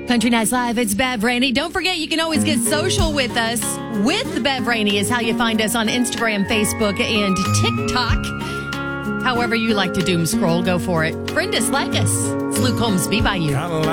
Country Nights Live, it's Bev Rainey. Don't forget, you can always get social with us. With Bev Rainey is how you find us on Instagram, Facebook, and TikTok. However you like to doom scroll, go for it. Friend us, like us. It's Luke Holmes, Be By You.